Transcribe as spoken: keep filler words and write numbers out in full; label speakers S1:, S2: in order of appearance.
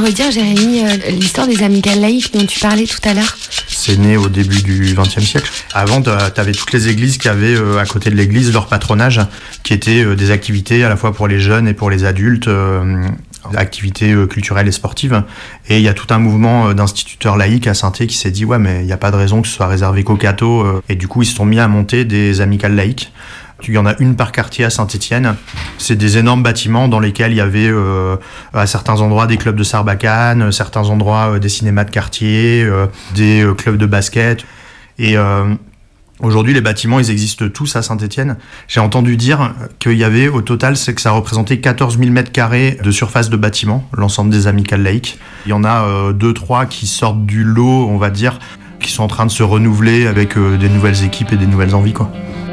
S1: redire, Jérémy, euh, l'histoire des amicales laïques dont tu parlais tout à l'heure?
S2: C'est né au début du vingtième siècle. Avant, tu avais toutes les églises qui avaient euh, à côté de l'église leur patronage, qui étaient euh, des activités à la fois pour les jeunes et pour les adultes, euh, activités euh, culturelles et sportives. Et il y a tout un mouvement euh, d'instituteurs laïcs à Saint-Étienne qui s'est dit « ouais, mais il n'y a pas de raison que ce soit réservé qu'aux cathos euh. ». Et du coup, ils se sont mis à monter des amicales laïques. Il y en a une par quartier à Saint-Étienne. C'est des énormes bâtiments dans lesquels il y avait euh, à certains endroits des clubs de sarbacane, certains endroits euh, des cinémas de quartier, euh, des euh, clubs de basket. Et euh, aujourd'hui, les bâtiments, ils existent tous à Saint-Étienne. J'ai entendu dire qu'il y avait au total, c'est que ça représentait quatorze mille mètres carrés de surface de bâtiment, l'ensemble des amicales laïques. Il y en a euh, deux, trois qui sortent du lot, on va dire, qui sont en train de se renouveler avec euh, des nouvelles équipes et des nouvelles envies, quoi.